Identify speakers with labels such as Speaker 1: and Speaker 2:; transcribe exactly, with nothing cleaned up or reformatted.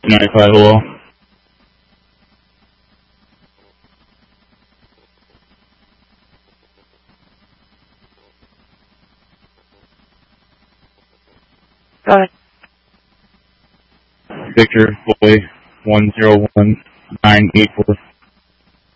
Speaker 1: ninety-five, hello.
Speaker 2: Got it.
Speaker 1: Victor, boy, one zero one nine eight four.